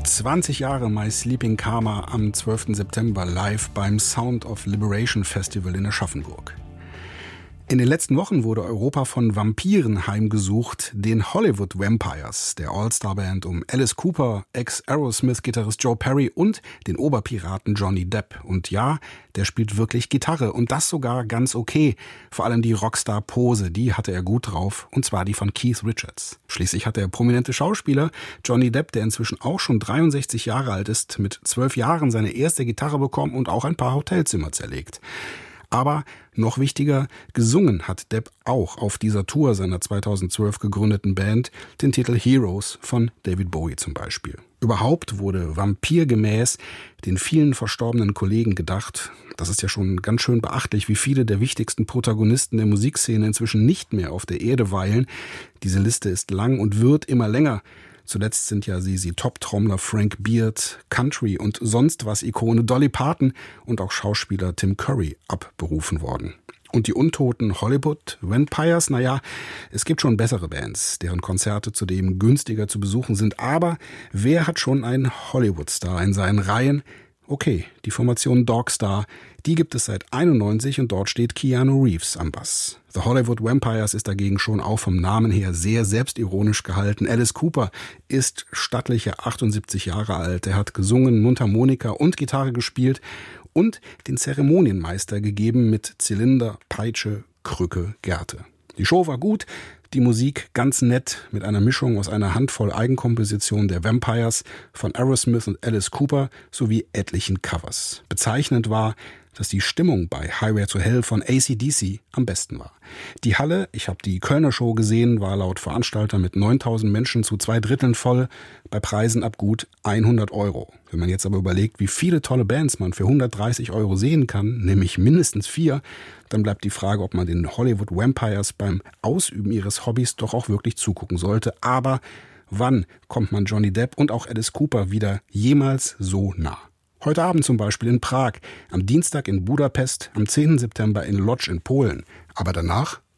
20 Jahre My Sleeping Karma am 12. September live beim Sound of Liberation Festival in Aschaffenburg. In den letzten Wochen wurde Europa von Vampiren heimgesucht, den Hollywood Vampires, der All-Star-Band um Alice Cooper, Ex-Aerosmith-Gitarrist Joe Perry und den Oberpiraten Johnny Depp. Und ja, der spielt wirklich Gitarre und das sogar ganz okay. Vor allem die Rockstar-Pose, die hatte er gut drauf, und zwar die von Keith Richards. Schließlich hat der prominente Schauspieler Johnny Depp, der inzwischen auch schon 63 Jahre alt ist, mit 12 Jahren seine erste Gitarre bekommen und auch ein paar Hotelzimmer zerlegt. Aber noch wichtiger, gesungen hat Depp auch auf dieser Tour seiner 2012 gegründeten Band den Titel Heroes von David Bowie zum Beispiel. Überhaupt wurde vampirgemäß den vielen verstorbenen Kollegen gedacht. Das ist ja schon ganz schön beachtlich, wie viele der wichtigsten Protagonisten der Musikszene inzwischen nicht mehr auf der Erde weilen. Diese Liste ist lang und wird immer länger. Zuletzt sind ja sie Top-Trommler Frank Beard, Country- und sonst was Ikone Dolly Parton und auch Schauspieler Tim Curry abberufen worden. Und die untoten Hollywood Vampires, naja, es gibt schon bessere Bands, deren Konzerte zudem günstiger zu besuchen sind. Aber wer hat schon einen Hollywood-Star in seinen Reihen? Okay, die Formation Dogstar, die gibt es seit 91 und dort steht Keanu Reeves am Bass. The Hollywood Vampires ist dagegen schon auch vom Namen her sehr selbstironisch gehalten. Alice Cooper ist stattliche 78 Jahre alt. Er hat gesungen, Mundharmonika und Gitarre gespielt und den Zeremonienmeister gegeben mit Zylinder, Peitsche, Krücke, Gerte. Die Show war gut, die Musik ganz nett mit einer Mischung aus einer Handvoll Eigenkompositionen der Vampires, von Aerosmith und Alice Cooper sowie etlichen Covers. Bezeichnend war, dass die Stimmung bei Highway to Hell von AC/DC am besten war. Die Halle, ich habe die Kölner Show gesehen, war laut Veranstalter mit 9000 Menschen zu 2/3 voll, bei Preisen ab gut 100 €. Wenn man jetzt aber überlegt, wie viele tolle Bands man für 130 € sehen kann, nämlich mindestens 4, dann bleibt die Frage, ob man den Hollywood Vampires beim Ausüben ihres Hobbys doch auch wirklich zugucken sollte. Aber wann kommt man Johnny Depp und auch Alice Cooper wieder jemals so nah? Heute Abend zum Beispiel in Prag, am Dienstag in Budapest, am 10. September in Lodz in Polen. Aber danach